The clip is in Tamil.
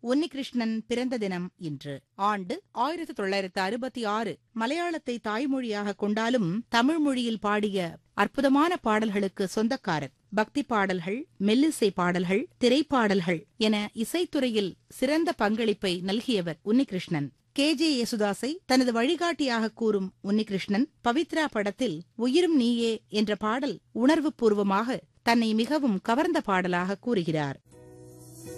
உன்னிகிருஷ்ணன் பிறந்த தினம் இன்று. ஆண்டு 1966. மலையாளத்தை தாய்மொழியாக கொண்டாலும் தமிழ் மொழியில் பாடிய அற்புதமான பாடல்களுக்கு சொந்தக்காரர். பக்தி பாடல்கள், மெல்லிசை பாடல்கள், திரைப்பாடல்கள் என இசைத்துறையில் சிறந்த பங்களிப்பை நல்கியவர் உன்னிகிருஷ்ணன். கே.ஜே. யேசுதாஸை தனது வழிகாட்டியாக கூறும் உன்னிகிருஷ்ணன், பவித்ரா படத்தில் உயிரும் நீயே என்ற பாடல் உணர்வு பூர்வமாக தன்னை மிகவும் கவர்ந்த பாடலாக கூறுகிறார்.